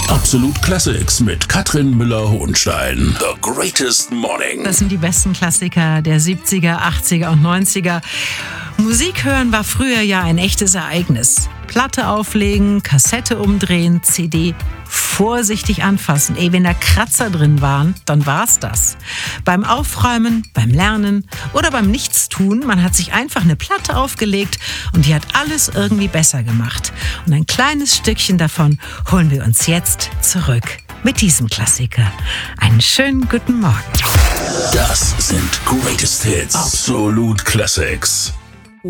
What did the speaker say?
Absolut Classics mit Katrin Müller-Hohenstein. The Greatest Morning. Das sind die besten Klassiker der 70er, 80er und 90er. Musik hören war früher ja ein echtes Ereignis. Platte auflegen, Kassette umdrehen, CD vorsichtig anfassen. Wenn da Kratzer drin waren, dann war's das. Beim Aufräumen, beim Lernen oder beim Nichtstun, man hat sich einfach eine Platte aufgelegt und die hat alles irgendwie besser gemacht. Und ein kleines Stückchen davon holen wir uns jetzt zurück mit diesem Klassiker. Einen schönen guten Morgen. Das sind Greatest Hits. Absolut Classics.